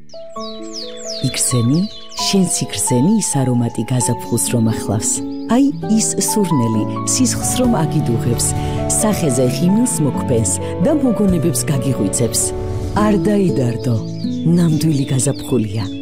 იქრზენი, შენ სიქრზენი ის არომატი გაზაფხულს რომ ახლავს. აი ის სურნელი სისხლს რომ აგიდუღებს, სახეზე ხიმილს მოქმენს და მოგონებებს გაგიღვიძებს. არ დაიდარდო, ნამდვილი გაზაფხულია.